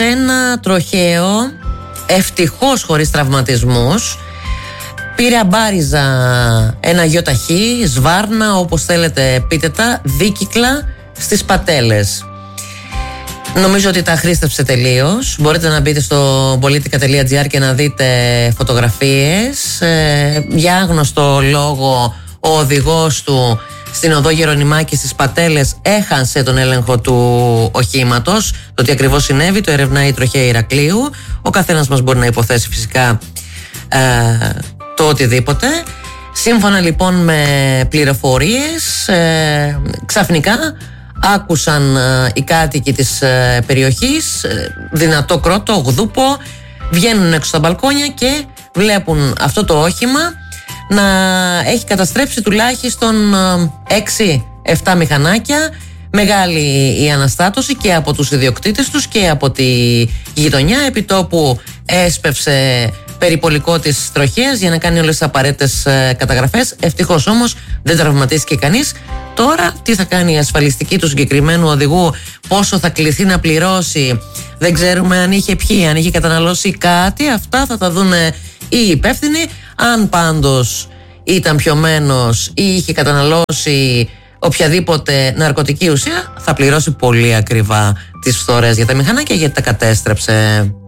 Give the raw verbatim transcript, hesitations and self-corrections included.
ένα τροχαίο, ευτυχώς χωρίς τραυματισμούς. Πήρε αμπάριζα ένα γιοταχή, σβάρνα, όπως θέλετε πείτε τα, δίκυκλα στις πατέλες. Νομίζω ότι τα χρήστευσε τελείως. Μπορείτε να μπείτε στο politica τελεία gr και να δείτε φωτογραφίες. Ε, για άγνωστο λόγο ο οδηγός του στην οδό Γερονιμάκη στις πατέλες έχασε τον έλεγχο του οχήματος. Το τι ακριβώς συνέβη το ερευνάει η τροχαία Ηρακλείου. Ο καθένας μας μπορεί να υποθέσει φυσικά ε, το οτιδήποτε. Σύμφωνα λοιπόν με πληροφορίες, ε, ξαφνικά άκουσαν ε, οι κάτοικοι της ε, περιοχής ε, δυνατό κρότο, γδούπο, βγαίνουν έξω στα μπαλκόνια και βλέπουν αυτό το όχημα να έχει καταστρέψει τουλάχιστον έξι εφτά μηχανάκια. Μεγάλη η αναστάτωση και από τους ιδιοκτήτες τους και από τη γειτονιά. Επιτόπου έσπευσε περιπολικό της τροχέας για να κάνει όλες τις απαραίτητες καταγραφές. Ευτυχώς όμως δεν τραυματίστηκε κανείς. Τώρα τι θα κάνει η ασφαλιστική του συγκεκριμένου οδηγού, πόσο θα κληθεί να πληρώσει, δεν ξέρουμε αν είχε πιει, αν είχε καταναλώσει κάτι. Αυτά θα τα δουν οι υπεύθυνοι. Αν πάντως ήταν πιωμένος ή είχε καταναλώσει οποιαδήποτε ναρκωτική ουσία, θα πληρώσει πολύ ακριβά τις φθορές για τα μηχανάκια, γιατί τα κατέστρεψε.